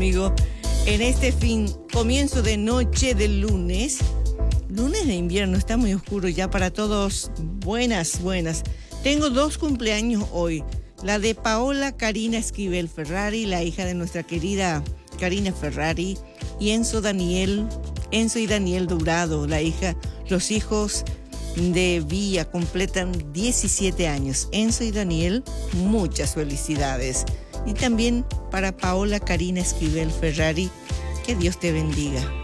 conmigo en este comienzo de noche del lunes. Lunes de invierno, está muy oscuro ya para todos. Buenas. Tengo 2 cumpleaños hoy. La de Paola Karina Esquivel Ferrari, la hija de nuestra querida Karina Ferrari, y Enzo y Daniel Dourado, los hijos de Villa, completan 17 años. Enzo y Daniel, muchas felicidades. Y también para Paola Karina Esquivel Ferrari, que Dios te bendiga.